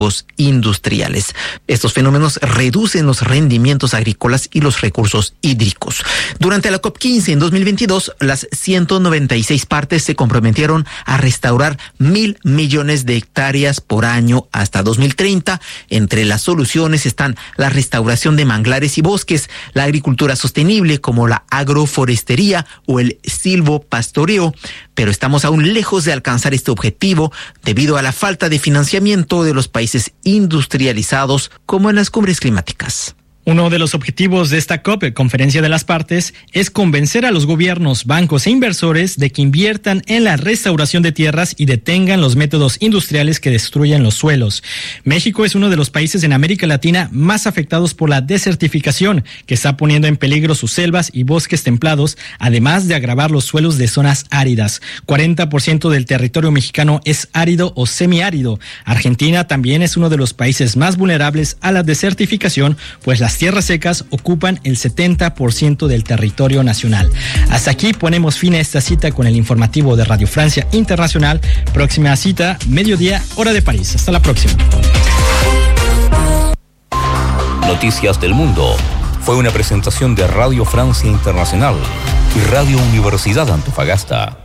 industriales. Estos fenómenos reducen los rendimientos agrícolas y los recursos hídricos. Durante la COP15 en 2022, las 196 partes se comprometieron a restaurar 1.000 millones de hectáreas por año hasta 2030. Entre las soluciones están la restauración de manglares y bosques, la agricultura sostenible como la agroforestería o el silvopastoreo, pero estamos aún lejos de alcanzar este objetivo debido a la falta de financiamiento de los países industrializados como en las cumbres climáticas. Uno de los objetivos de esta COP, Conferencia de las Partes, es convencer a los gobiernos, bancos e inversores de que inviertan en la restauración de tierras y detengan los métodos industriales que destruyen los suelos. México es uno de los países en América Latina más afectados por la desertificación, que está poniendo en peligro sus selvas y bosques templados, además de agravar los suelos de zonas áridas. 40% del territorio mexicano es árido o semiárido. Argentina también es uno de los países más vulnerables a la desertificación, pues las tierras secas ocupan el 70% del territorio nacional. Hasta aquí ponemos fin a esta cita con el informativo de Radio Francia Internacional. Próxima cita, mediodía, hora de París. Hasta la próxima. Noticias del Mundo fue una presentación de Radio Francia Internacional y Radio Universidad Antofagasta.